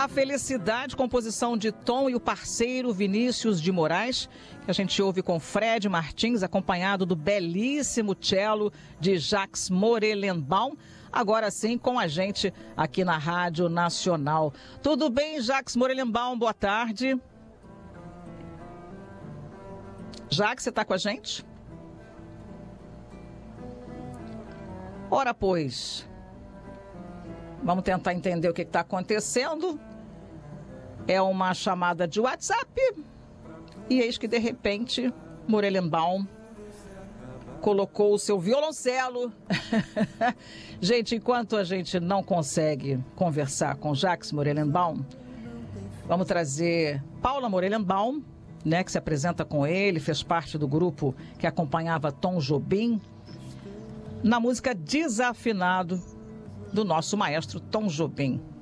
A Felicidade, composição de Tom e o parceiro Vinícius de Moraes, que a gente ouve com Fred Martins, acompanhado do belíssimo cello de Jacques Morelenbaum, agora sim com a gente aqui na Rádio Nacional. Tudo bem, Jacques Morelenbaum? Boa tarde. Jacques, você está com a gente? Ora, pois, vamos tentar entender o que está acontecendo. É uma chamada de WhatsApp e eis que, de repente, Morelenbaum colocou o seu violoncelo. Gente, enquanto a gente não consegue conversar com Jacques Morelenbaum, vamos trazer Paula Morelenbaum, né, que se apresenta com ele, fez parte do grupo que acompanhava Tom Jobim, na música Desafinado, do nosso maestro Tom Jobim.